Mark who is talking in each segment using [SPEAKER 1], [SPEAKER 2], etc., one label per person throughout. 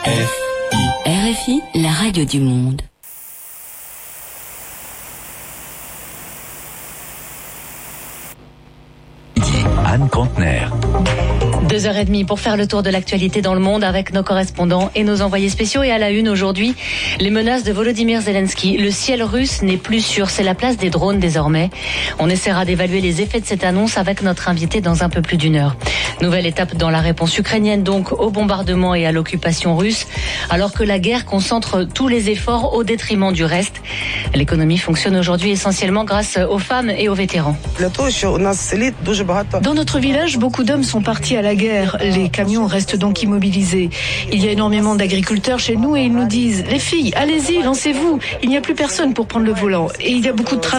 [SPEAKER 1] RFI, la radio du monde.
[SPEAKER 2] Anne Contener.
[SPEAKER 3] 2h30 pour faire le tour de l'actualité dans le monde avec nos correspondants et nos envoyés spéciaux. Et à la une aujourd'hui, les menaces de Volodymyr Zelensky. Le ciel russe n'est plus sûr, c'est la place des drones désormais. On essaiera d'évaluer les effets de cette annonce avec notre invité dans un peu plus d'une heure. Nouvelle étape dans la réponse ukrainienne donc au bombardement et à l'occupation russe, alors que la guerre concentre tous les efforts au détriment du reste. L'économie fonctionne aujourd'hui essentiellement grâce aux femmes et aux vétérans.
[SPEAKER 4] Dans notre village, beaucoup d'hommes sont partis à la guerre. Les camions restent donc immobilisés. Il y a énormément d'agriculteurs chez nous et ils nous disent « Les filles, allez-y, lancez-vous. Il n'y a plus personne pour prendre le volant. Et il y a beaucoup de travail. »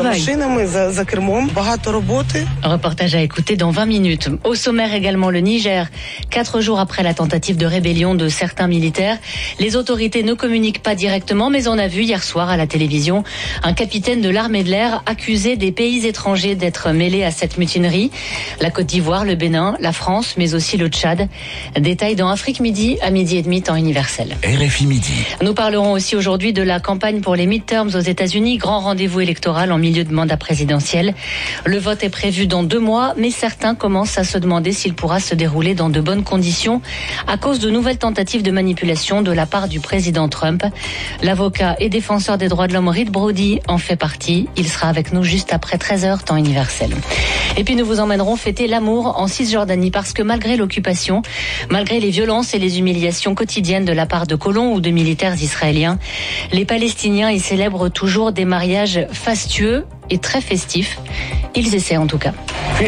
[SPEAKER 3] Reportage à écouter dans 20 minutes. Au sommaire également le Niger. 4 jours après la tentative de rébellion de certains militaires, les autorités ne communiquent pas directement, mais on a vu hier soir à la télévision un capitaine de l'armée de l'air accusé des pays étrangers d'être mêlés à cette mutinerie. La Côte d'Ivoire, le Bénin, la France, mais aussi le Tchad. Détail dans Afrique Midi à 12h30 temps universel.
[SPEAKER 2] RFI Midi.
[SPEAKER 3] Nous parlerons aussi aujourd'hui de la campagne pour les midterms aux États-Unis, grand rendez-vous électoral en milieu de mandat présidentiel. Le vote est prévu dans 2 mois, mais certains commencent à se demander s'il pourra se dérouler dans de bonnes conditions à cause de nouvelles tentatives de manipulation de la part du président Trump. L'avocat et défenseur des droits de l'homme Reed Brody en fait partie. Il sera avec nous juste après 13h temps universel. Et puis nous vous emmènerons fêter l'amour en Cisjordanie parce que malgré l'occupation, malgré les violences et les humiliations quotidiennes de la part de colons ou de militaires israéliens, les Palestiniens y célèbrent toujours des mariages fastueux et très festifs. Ils essaient en tout cas.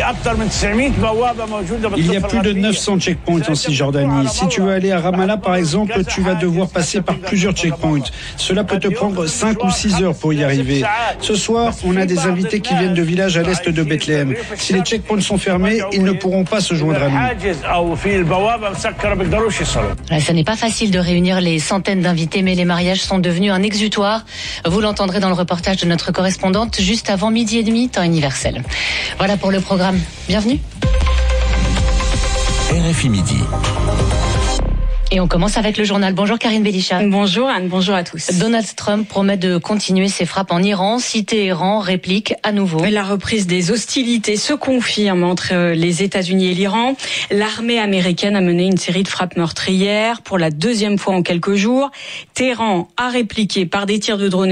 [SPEAKER 5] Il y a plus de 900 checkpoints en Cisjordanie. Si tu veux aller à Ramallah, par exemple, tu vas devoir passer par plusieurs checkpoints. Cela peut te prendre 5 ou 6 heures pour y arriver. Ce soir, on a des invités qui viennent de villages à l'est de Bethléem. Si les checkpoints sont fermés, ils ne pourront pas se joindre à nous.
[SPEAKER 3] Ça n'est pas facile de réunir les centaines d'invités, mais les mariages sont devenus un exutoire. Vous l'entendrez dans le reportage de notre correspondante juste avant 12h30 temps universel. Voilà pour le programme. Bienvenue.
[SPEAKER 2] RFI Midi.
[SPEAKER 3] Et on commence avec le journal. Bonjour Karine Belisha.
[SPEAKER 6] Bonjour Anne, bonjour à tous.
[SPEAKER 3] Donald Trump promet de continuer ses frappes en Iran si Téhéran réplique à nouveau.
[SPEAKER 6] La reprise des hostilités se confirme entre les États-Unis et l'Iran. L'armée américaine a mené une série de frappes meurtrières pour la 2e fois en quelques jours. Téhéran a répliqué par des tirs de drones